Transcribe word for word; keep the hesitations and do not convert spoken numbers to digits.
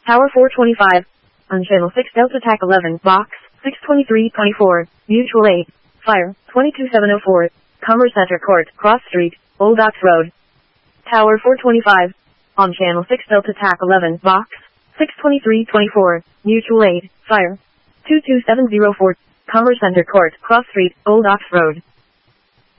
Tower four twenty-five. On channel six Delta Tac eleven, box, six twenty-three twenty-four, mutual aid, fire, twenty-two seven oh four, Commerce Center Court, Cross Street, Old Ox Road. Tower four twenty-five. On channel six Delta Tac eleven, box, six twenty-three twenty-four, mutual aid, fire, two two seven oh four, Commerce Center Court, Cross Street, Old Ox Road.